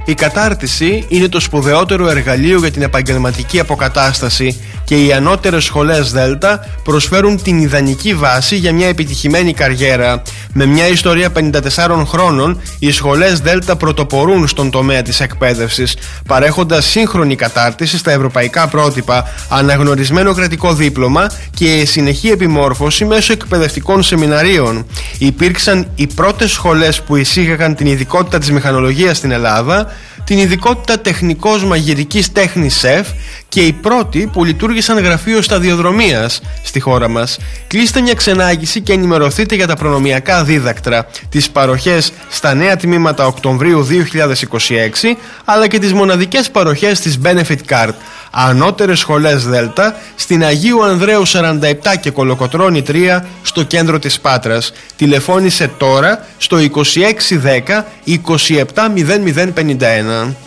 Η κατάρτιση είναι το σπουδαιότερο εργαλείο για την επαγγελματική αποκατάσταση και οι ανώτερες σχολές Δέλτα προσφέρουν την ιδανική βάση για μια επιτυχημένη καριέρα. Με μια ιστορία 54 χρόνων, οι σχολές Δέλτα πρωτοπορούν στον τομέα της εκπαίδευσης, παρέχοντας σύγχρονη κατάρτιση στα ευρωπαϊκά πρότυπα, αναγνωρισμένο κρατικό δίπλωμα και συνεχή επιμόρφωση μέσω εκπαιδευτικών σεμιναρίων. Υπήρξαν οι πρώτες σχολές που εισήγαγαν την ειδικότητα της μηχανολογίας στην Ελλάδα, την ειδικότητα τεχνικός μαγειρικής τέχνης σεφ και οι πρώτοι που λειτουργήσαν γραφείο σταδιοδρομίας στη χώρα μας. Κλείστε μια ξενάγηση και ενημερωθείτε για τα προνομιακά δίδακτρα, τις παροχές στα νέα τμήματα Οκτωβρίου 2026, αλλά και τις μοναδικές παροχές της Benefit Card. Ανώτερες σχολές Δέλτα στην Αγίου Ανδρέου 47 και Κολοκοτρώνη 3 στο κέντρο της Πάτρας. Τηλεφώνησε τώρα στο 2610 27 0051.